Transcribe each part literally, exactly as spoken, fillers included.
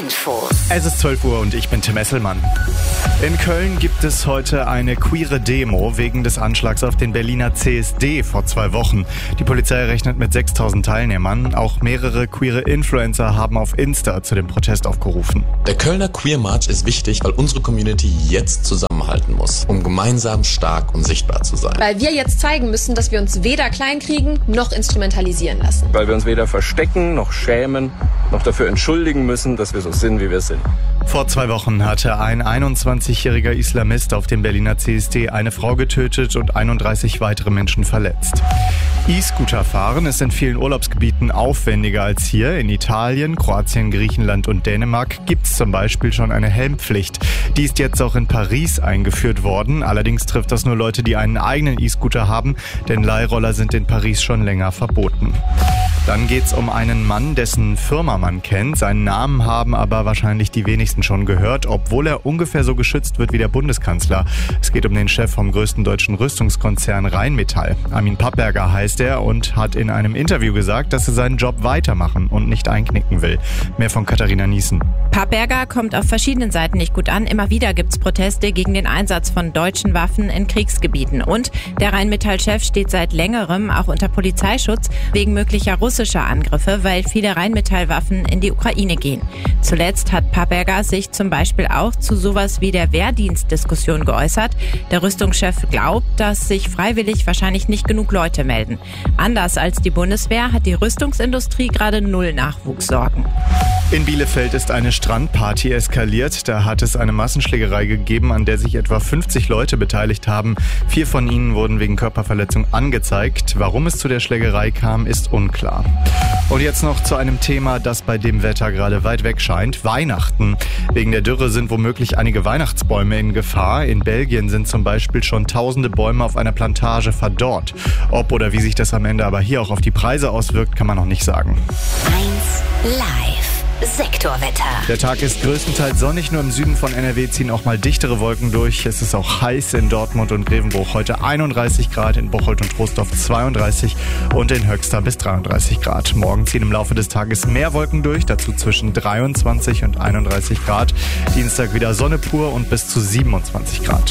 Info. Es ist zwölf Uhr und ich bin Tim Esselmann. In Köln gibt es heute eine queere Demo wegen des Anschlags auf den Berliner C S D vor zwei Wochen. Die Polizei rechnet mit sechstausend Teilnehmern. Auch mehrere queere Influencer haben auf Insta zu dem Protest aufgerufen. Der Kölner Queer March ist wichtig, weil unsere Community jetzt zusammenhalten muss, um gemeinsam stark und sichtbar zu sein. Weil wir jetzt zeigen müssen, dass wir uns weder kleinkriegen noch instrumentalisieren lassen. Weil wir uns weder verstecken noch schämen noch dafür entschuldigen müssen, dass wir so sind, wie wir sind. Vor zwei Wochen hatte ein einundzwanzigjähriger Islamist auf dem Berliner C S D eine Frau getötet und einunddreißig weitere Menschen verletzt. E-Scooter fahren ist in vielen Urlaubsgebieten aufwendiger als hier. In Italien, Kroatien, Griechenland und Dänemark gibt es zum Beispiel schon eine Helmpflicht. Die ist jetzt auch in Paris eingeführt worden. Allerdings trifft das nur Leute, die einen eigenen E-Scooter haben, denn Leihroller sind in Paris schon länger verboten. Dann geht's um einen Mann, dessen Firma man kennt. Seinen Namen haben aber wahrscheinlich die wenigsten schon gehört, obwohl er ungefähr so geschützt wird wie der Bundeskanzler. Es geht um den Chef vom größten deutschen Rüstungskonzern Rheinmetall. Armin Papperger heißt er und hat in einem Interview gesagt, dass er seinen Job weitermachen und nicht einknicken will. Mehr von Katharina Niesen. Papperger kommt auf verschiedenen Seiten nicht gut an. Immer wieder gibt's Proteste gegen den Einsatz von deutschen Waffen in Kriegsgebieten. Und der Rheinmetall-Chef steht seit längerem auch unter Polizeischutz wegen möglicher russischer Angriffe, weil viele Rheinmetall-Waffen in die Ukraine gehen. Zuletzt hat Papperger sich zum Beispiel auch zu sowas wie der Wehrdienstdiskussion geäußert. Der Rüstungschef glaubt, dass sich freiwillig wahrscheinlich nicht genug Leute melden. Anders als die Bundeswehr hat die Rüstungsindustrie gerade null Nachwuchssorgen. In Bielefeld ist eine Strandparty eskaliert. Da hat es eine Massenschlägerei gegeben, an der sich etwa fünfzig Leute beteiligt haben. Vier von ihnen wurden wegen Körperverletzung angezeigt. Warum es zu der Schlägerei kam, ist unklar. Und jetzt noch zu einem Thema, das bei dem Wetter gerade weit weg scheint. Weihnachten. Wegen der Dürre sind womöglich einige Weihnachtsbäume in Gefahr. In Belgien sind zum Beispiel schon tausende Bäume auf einer Plantage verdorrt. Ob oder wie sich das am Ende aber hier auch auf die Preise auswirkt, kann man noch nicht sagen. eins Live. Sektorwetter. Der Tag ist größtenteils sonnig, nur im Süden von N R W ziehen auch mal dichtere Wolken durch. Es ist auch heiß in Dortmund und Grevenbruch. Heute einunddreißig Grad, in Bocholt und Troisdorf zweiunddreißig und in Höxter bis dreiunddreißig Grad. Morgen ziehen im Laufe des Tages mehr Wolken durch, dazu zwischen dreiundzwanzig und einunddreißig Grad. Dienstag wieder Sonne pur und bis zu siebenundzwanzig Grad.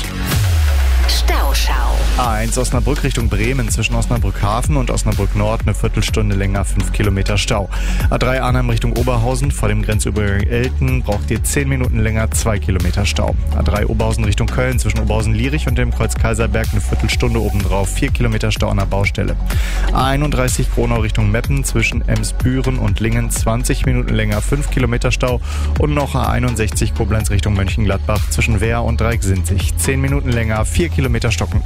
Stauschau. A eins Osnabrück Richtung Bremen zwischen Osnabrück-Hafen und Osnabrück-Nord eine Viertelstunde länger, fünf Kilometer Stau. A drei Arnhem Richtung Oberhausen vor dem Grenzübergang Elten braucht ihr zehn Minuten länger, zwei Kilometer Stau. A drei Oberhausen Richtung Köln zwischen Oberhausen-Lierich und dem Kreuz Kaiserberg eine Viertelstunde obendrauf, vier Kilometer Stau an der Baustelle. A einunddreißig Kronau Richtung Meppen zwischen Emsbüren und Lingen zwanzig Minuten länger, fünf Kilometer Stau und noch A einundsechzig Koblenz Richtung Mönchengladbach zwischen Wehr und Dreiecksinzig zehn Minuten länger, vier Kilometer stockend.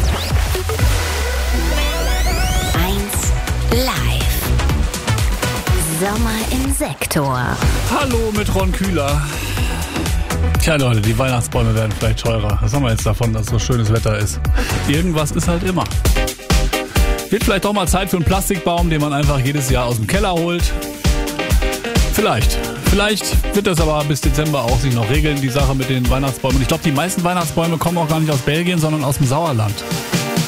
eins Live. Sommer im Sektor. Hallo mit Ron Kühler. Tja Leute, die Weihnachtsbäume werden vielleicht teurer. Was haben wir jetzt davon, dass so schönes Wetter ist? Irgendwas ist halt immer. Wird vielleicht doch mal Zeit für einen Plastikbaum, den man einfach jedes Jahr aus dem Keller holt. Vielleicht. Vielleicht wird das aber bis Dezember auch sich noch regeln, die Sache mit den Weihnachtsbäumen. Und ich glaube, die meisten Weihnachtsbäume kommen auch gar nicht aus Belgien, sondern aus dem Sauerland.